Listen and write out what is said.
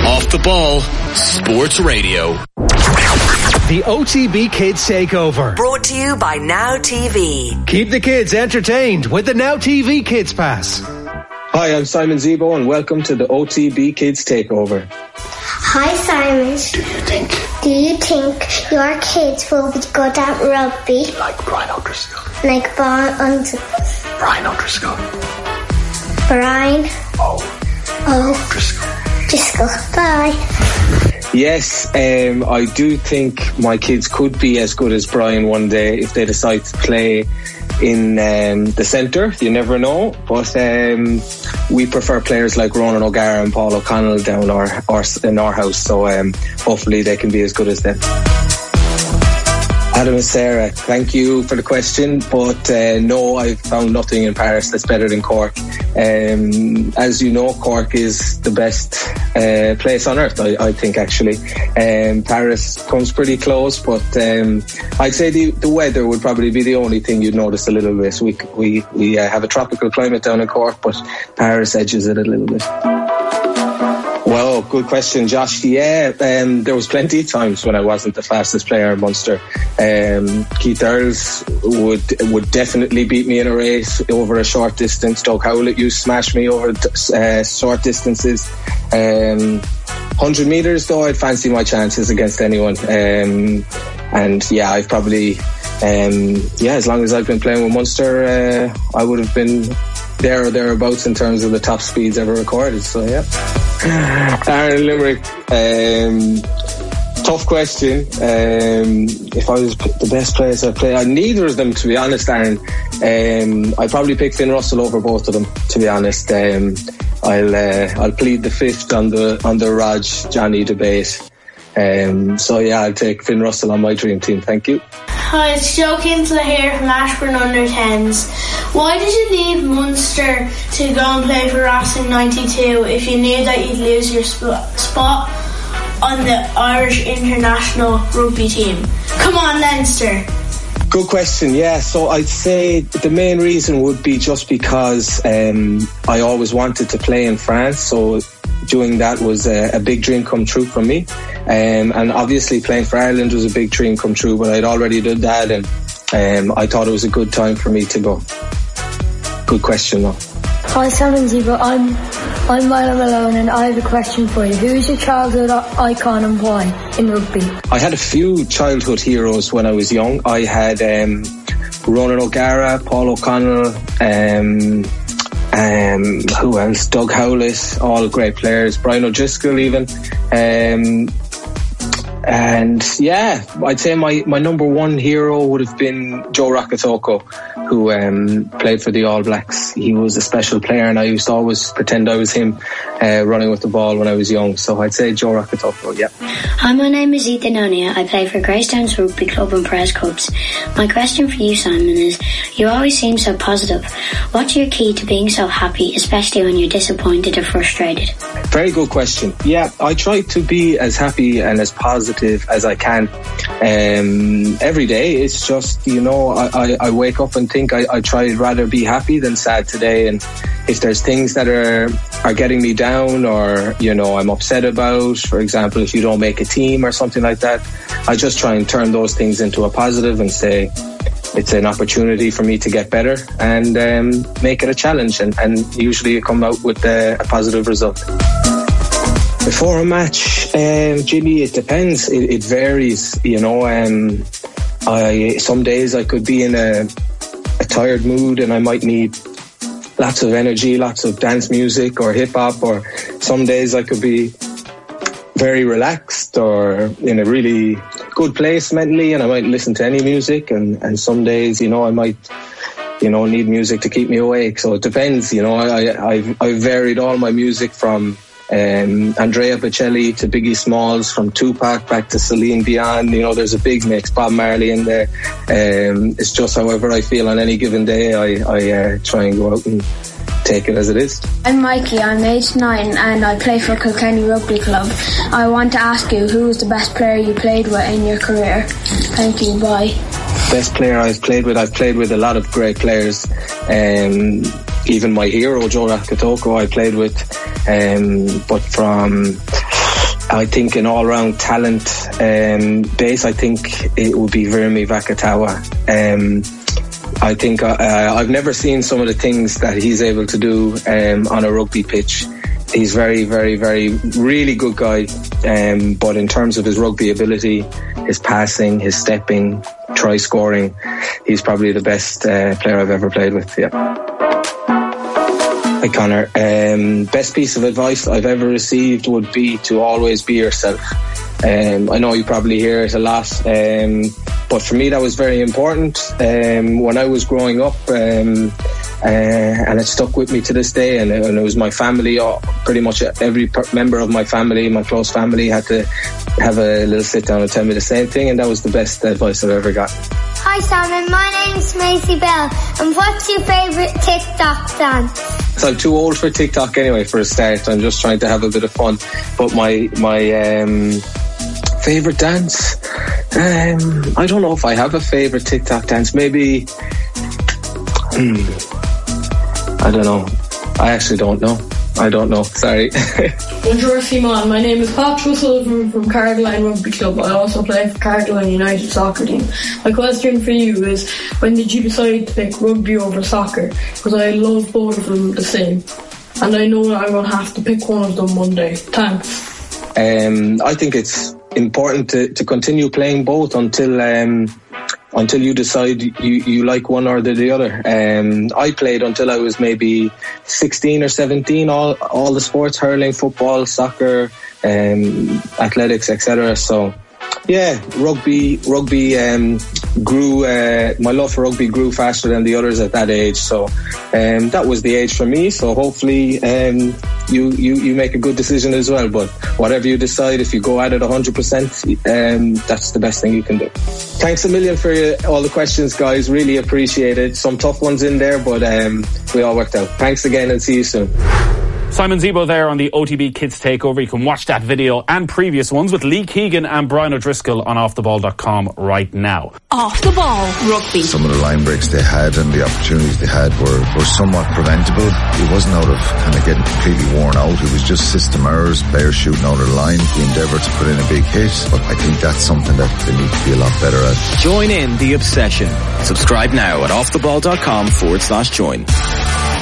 Off the Ball Sports Radio. The OTB Kids Takeover. Brought to you by Now TV. Keep the kids entertained with the Now TV Kids Pass. Hi, I'm Simon Zebo and welcome to the OTB Kids Takeover. Hi Simon. Do you think your kids will be good at rugby? Like Brian O'Driscoll. Like Brian O'Driscoll. Brian O'Driscoll. Driscoll. Bye. Yes, I do think my kids could be as good as Brian one day if they decide to play in the centre. You never know, but we prefer players like Ronan O'Gara and Paul O'Connell down in our house, so hopefully they can be as good as them. Adam and Sarah, thank you for the question, but no, I've found nothing in Paris that's better than Cork. As you know, Cork is the best place on earth, I think, actually. Paris comes pretty close, but I'd say the weather would probably be the only thing you'd notice a little bit. We have a tropical climate down in Cork, but Paris edges it a little bit. Well, good question, Josh. Yeah, there was plenty of times when I wasn't the fastest player in Munster. Keith Earls would definitely beat me in a race over a short distance. Doug Howlett used to smash me over short distances. 100 metres, though, I'd fancy my chances against anyone. And yeah, I've probably, as long as I've been playing with Munster, I would have been there or thereabouts in terms of the top speeds ever recorded. So yeah. Aaron Limerick, tough question. If I was the best players I've played, neither of them, to be honest, Aaron. I'd probably pick Finn Russell over both of them, to be honest. I'll plead the fifth on the Raj Johnny debate. So yeah, I'll take Finn Russell on my dream team. Thank you. Hi, it's Joe Kinsella here from Ashburn Under 10s. Why did you leave Munster to go and play for Racing 92 if you knew that you'd lose your spot on the Irish international rugby team? Come on, Leinster. Good question. Yeah, so I'd say the main reason would be just because I always wanted to play in France, so doing that was a big dream come true for me. And obviously playing for Ireland was a big dream come true, but I'd already done that, and I thought it was a good time for me to go. Good question, though. Hi, Simon Zebo. I'm Milo Malone, and I have a question for you. Who is your childhood icon and why in rugby? I had a few childhood heroes when I was young. I had Ronan O'Gara, Paul O'Connell, who else? Doug Howlett, all great players. Brian O'Driscoll even. And yeah, I'd say my number one hero would have been Joe Rakatoko, who played for the All Blacks. He was a special player, and I used to always pretend I was him running with the ball when I was young. So I'd say Joe Rakatoko, yeah. Hi, my name is Ethan Onia. I play for Greystowns Rugby Club and Press Cubs. My question for you, Simon, is you always seem so positive. What's your key to being so happy, especially when you're disappointed or frustrated? Very good question. Yeah, I try to be as happy and as positive as I can every day. It's just, I wake up and think I try to rather be happy than sad today, and if there's things that are getting me down or I'm upset about, for example, if you don't make a team or something like that, I just try and turn those things into a positive and say it's an opportunity for me to get better and make it a challenge, and usually you come out with a positive result. Before a match, Jimmy, it depends. It varies, some days I could be in a tired mood and I might need lots of energy, lots of dance music or hip hop, or some days I could be very relaxed or in a really good place mentally and I might listen to any music, and some days, I might need music to keep me awake. So it depends, I've varied all my music from Andrea Bocelli to Biggie Smalls, from Tupac back to Celine Dion. There's a big mix, Bob Marley in there. It's just however I feel on any given day, I try and go out and take it as it is. I'm Mikey, I'm age 9 and I play for Kilkenny Rugby Club. I want to ask you, who was the best player you played with in your career? Thank you, bye. Best player I've played with a lot of great players. Even my hero, Joe Rakatoko, I played with. But from I think an all-round talent base, I think it would be Virmi Vakatawa. I think I've never seen some of the things that he's able to do on a rugby pitch. He's very, very, very, really good guy. But in terms of his rugby ability, his passing, his stepping, try scoring, he's probably the best player I've ever played with. Yeah. Hi Conor. Best piece of advice I've ever received would be to always be yourself. I know you probably hear it a lot, but for me that was very important when I was growing up, and it stuck with me to this day. And it was my family, pretty much every member of my family, my close family, had to have a little sit down and tell me the same thing, and that was the best advice I've ever got. Hi Simon, my name's Maisie Bell, and what's your favourite TikTok dance? So I'm too old for TikTok anyway for a start. I'm just trying to have a bit of fun. But my favourite dance? I don't know if I have a favourite TikTok dance. Maybe... I don't know. I actually don't know. I don't know. Sorry. Bonjour Simon, my name is Patrick Sullivan from Cardigan Rugby Club. I also play for Cardigan United soccer team. My question for you is, when did you decide to pick rugby over soccer? Because I love both of them the same, and I know I'm going to have to pick one of them one day. Thanks. I think it's important to continue playing both until you decide you like one or the other. I played until I was maybe 16 or 17, all the sports, hurling, football, soccer, athletics, etc. So yeah, rugby grew, my love for rugby grew faster than the others at that age. So that was the age for me. So hopefully you make a good decision as well. But whatever you decide, if you go at it 100%, that's the best thing you can do. Thanks a million for all the questions, guys. Really appreciate it. Some tough ones in there, but we all worked out. Thanks again, and see you soon. Simon Zebo there on the OTB Kids Takeover. You can watch that video and previous ones with Lee Keegan and Brian O'Driscoll on offtheball.com right now. Off the Ball Rugby. Some of the line breaks they had and the opportunities they had were somewhat preventable. It wasn't out of kind of getting completely worn out. It was just system errors, players shooting out of the line. We endeavoured to put in a big hit, but I think that's something that they need to be a lot better at. Join in the obsession. Subscribe now at offtheball.com/join.